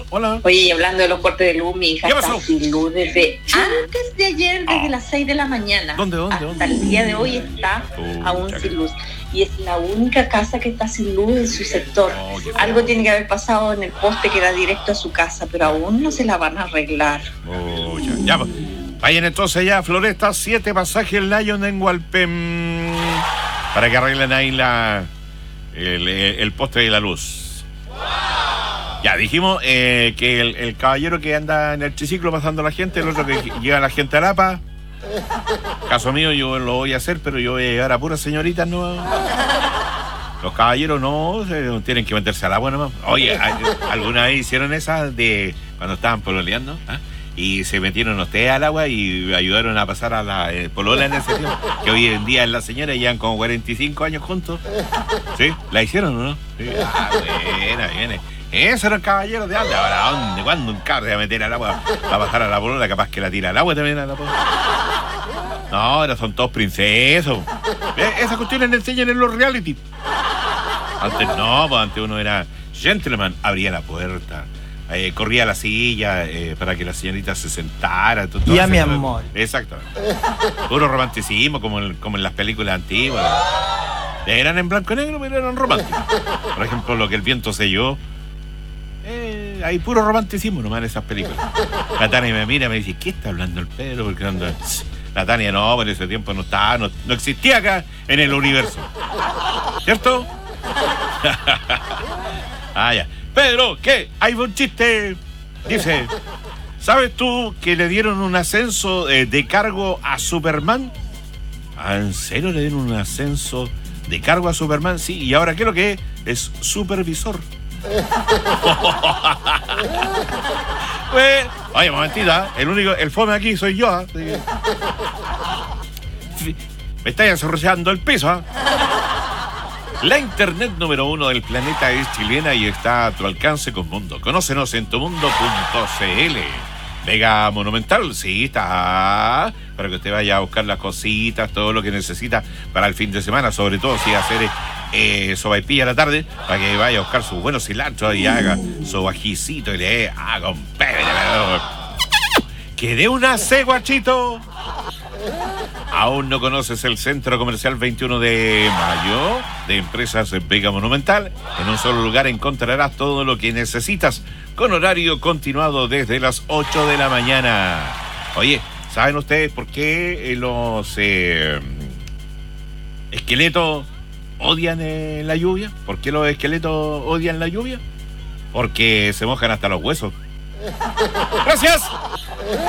Hola. Oye, y hablando de los cortes de luz, mi hija ¿Qué está pasó? sin luz desde antes de ayer, desde las 6 de la mañana. ¿Dónde? Hasta el día de hoy está aún Pucha, sin luz. Y es la única casa que está sin luz en su sector. Oh, qué feo. Algo tiene que haber pasado en el poste que da directo a su casa, pero aún no se la van a arreglar. Ya, pues. Vayan entonces ya a Floresta, 7 pasajes Lion en Hualpén, para que arreglen ahí el poste de la luz. Ya dijimos que el caballero que anda en el triciclo pasando a la gente, el otro que lleva a la gente a Lapa. Caso mío, yo lo voy a hacer, pero yo voy a llegar a puras señoritas, ¿no? Los caballeros no tienen que meterse al agua nomás. Oye, ¿alguna vez hicieron esa de cuando estaban pololeando? ¿Ah? Y se metieron ustedes al agua y ayudaron a pasar a la polola en ese tiempo, que hoy en día es la señora y llevan como 45 años juntos. ¿Sí? ¿La hicieron o no? Sí. Ah, buena, viene. Eso era el caballero de antes. Ahora, ¿dónde? ¿Cuándo un cabro se va a meter al agua a bajar a la polola? Capaz que la tira al agua también a la polola. No, ahora son todos princesos. Esas cuestiones le enseñan en los reality. Antes no, pues antes uno era gentleman, abría la puerta. Corría la silla para que la señorita se sentara. Ya, mi amor. Exactamente. Puro romanticismo, como en las películas antiguas. Eran en blanco y negro, pero eran románticos. Por ejemplo, Lo que el viento selló. Hay puro romanticismo nomás en esas películas. La Tania me mira y me dice, ¿qué está hablando el Pedro? Porque anda... La Tania no, por ese tiempo no existía acá en el universo. ¿Cierto? Ya. Pedro, ¿qué? Hay un chiste. Dice, ¿sabes tú que le dieron un ascenso de cargo a Superman? ¿En serio le dieron un ascenso de cargo a Superman? Sí, ¿y ahora qué es lo que es? Es supervisor. Pues, oye, momentita, el fome aquí soy yo. Me estáis ensorreciando el piso. La internet número 1 del planeta es chilena y está a tu alcance con Mundo. Conócenos en tumundo.cl. Mega Monumental, sí, está para que usted vaya a buscar las cositas, todo lo que necesita para el fin de semana, sobre todo si hacer sopaipilla a la tarde, para que vaya a buscar sus buenos cilantros y haga su ajicito y le haga un pebre. ¡Que dé una C, guachito! ¿Aún no conoces el Centro Comercial 21 de Mayo de Empresas Mega Monumental? En un solo lugar encontrarás todo lo que necesitas con horario continuado desde las 8 de la mañana. Oye, ¿saben ustedes por qué los esqueletos odian la lluvia? ¿Por qué los esqueletos odian la lluvia? Porque se mojan hasta los huesos. ¡Gracias!